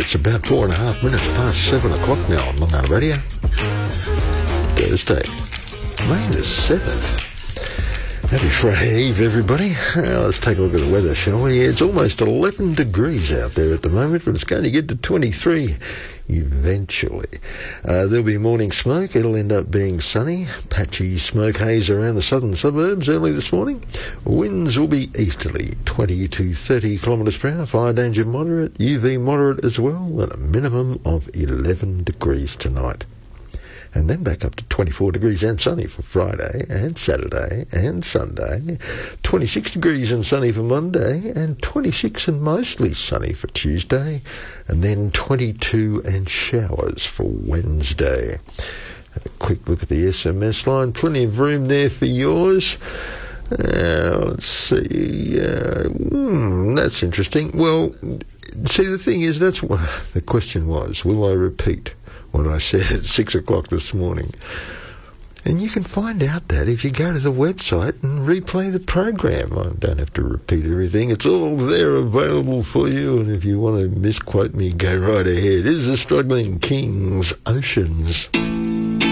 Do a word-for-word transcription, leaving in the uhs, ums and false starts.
It's about four and a half minutes past seven o'clock now on Long Island Radio. Thursday, May the seventh. Happy Friday Eve, everybody. Uh, let's take a look at the weather, shall we? It's almost eleven degrees out there at the moment, but it's going to get to twenty-three eventually. Uh, there'll be morning smoke. It'll end up being sunny. Patchy smoke haze around the southern suburbs early this morning. Winds will be easterly, twenty to thirty kilometres per hour. Fire danger moderate, U V moderate as well, and a minimum of eleven degrees tonight. And then back up to twenty-four degrees and sunny for Friday and Saturday and Sunday, twenty-six degrees and sunny for Monday, and twenty-six and mostly sunny for Tuesday, and then twenty-two and showers for Wednesday. Have a quick look at the S M S line. Plenty of room there for yours. Uh, let's see. Uh, hmm, that's interesting. Well, see, the thing is, that's what the question was. Will I repeat what I said at six o'clock this morning? And you can find out that if you go to the website and replay the program. I don't have to repeat everything. It's all there available for you. And if you want to misquote me, go right ahead. Is the Struggling Kings, Oceans.